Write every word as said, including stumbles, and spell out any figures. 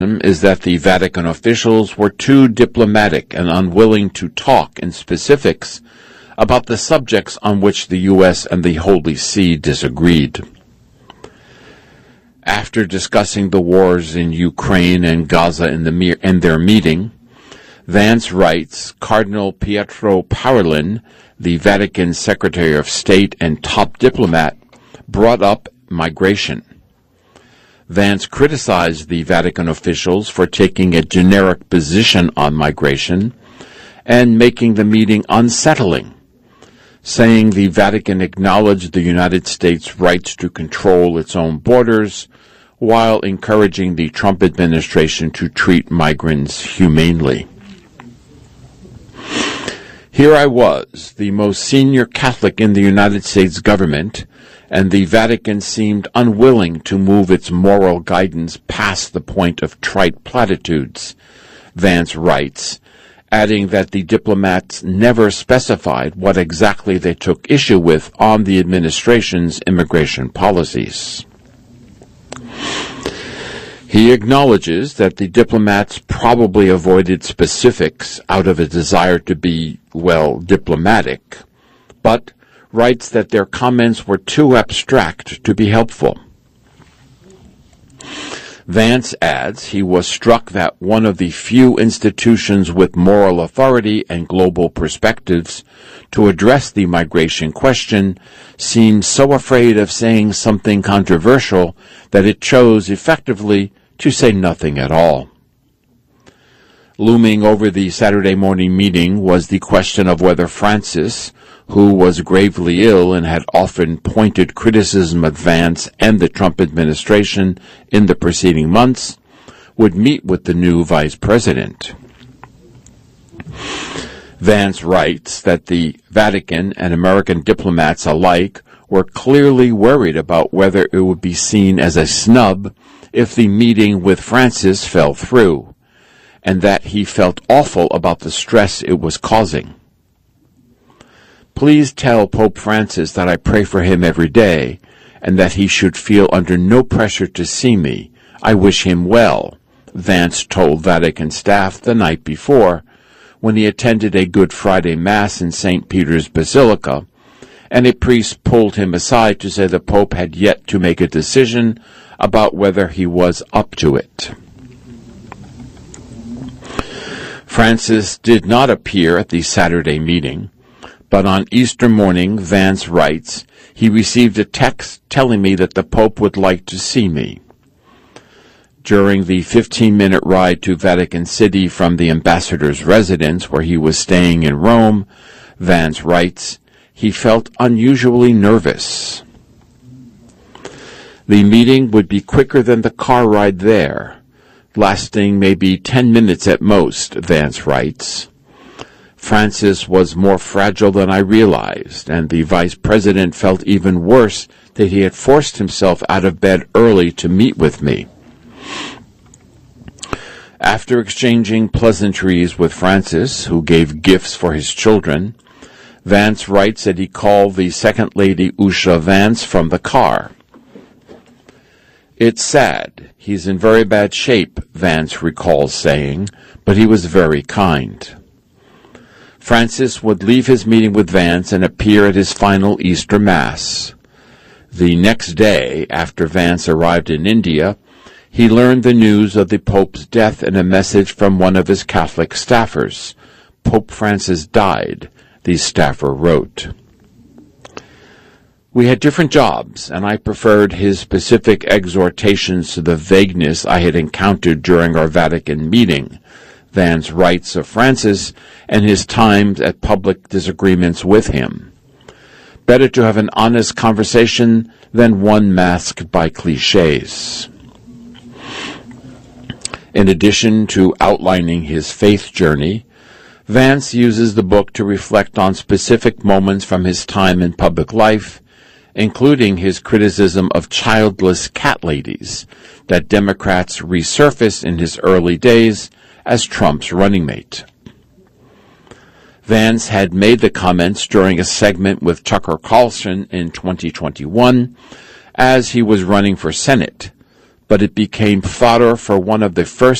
is that the Vatican officials were too diplomatic and unwilling to talk in specifics about the subjects on which the U S and the Holy See disagreed. After discussing the wars in Ukraine and Gaza in, the me- in their meeting, Vance writes, Cardinal Pietro Parolin, the Vatican Secretary of State and top diplomat, brought up migration. Vance criticized the Vatican officials for taking a generic position on migration and making the meeting unsettling, saying the Vatican acknowledged the United States' rights to control its own borders while encouraging the Trump administration to treat migrants humanely. Here I was, the most senior Catholic in the United States government, and the Vatican seemed unwilling to move its moral guidance past the point of trite platitudes, Vance writes, adding that the diplomats never specified what exactly they took issue with on the administration's immigration policies. He acknowledges that the diplomats probably avoided specifics out of a desire to be, well, diplomatic, but writes that their comments were too abstract to be helpful. Vance adds he was struck that one of the few institutions with moral authority and global perspectives to address the migration question seemed so afraid of saying something controversial that it chose effectively to say nothing at all. Looming over the Saturday morning meeting was the question of whether Francis, who was gravely ill and had often pointed criticism at Vance and the Trump administration in the preceding months, would meet with the new vice president. Vance writes that the Vatican and American diplomats alike were clearly worried about whether it would be seen as a snub if the meeting with Francis fell through, and that he felt awful about the stress it was causing. Please tell Pope Francis that I pray for him every day, and that he should feel under no pressure to see me. I wish him well, Vance told Vatican staff the night before, when he attended a Good Friday Mass in Saint Peter's Basilica, and a priest pulled him aside to say the Pope had yet to make a decision about whether he was up to it. Francis did not appear at the Saturday meeting, but on Easter morning, Vance writes, he received a text telling me that the Pope would like to see me. During the fifteen-minute ride to Vatican City from the ambassador's residence where he was staying in Rome, Vance writes, he felt unusually nervous. The meeting would be quicker than the car ride there, lasting maybe ten minutes at most, Vance writes. Francis was more fragile than I realized, and the vice president felt even worse that he had forced himself out of bed early to meet with me. After exchanging pleasantries with Francis, who gave gifts for his children, Vance writes that he called the Second Lady Usha Vance from the car. It's sad. He's in very bad shape, Vance recalls saying, but he was very kind. Francis would leave his meeting with Vance and appear at his final Easter Mass. The next day, after Vance arrived in India, he learned the news of the Pope's death in a message from one of his Catholic staffers. Pope Francis died, the staffer wrote. We had different jobs, and I preferred his specific exhortations to the vagueness I had encountered during our Vatican meeting, Vance writes of Francis and his times at public disagreements with him. Better to have an honest conversation than one masked by cliches. In addition to outlining his faith journey, Vance uses the book to reflect on specific moments from his time in public life, including his criticism of childless cat ladies that Democrats resurfaced in his early days as Trump's running mate. Vance had made the comments during a segment with Tucker Carlson in twenty twenty-one as he was running for Senate, but it became fodder for one of the first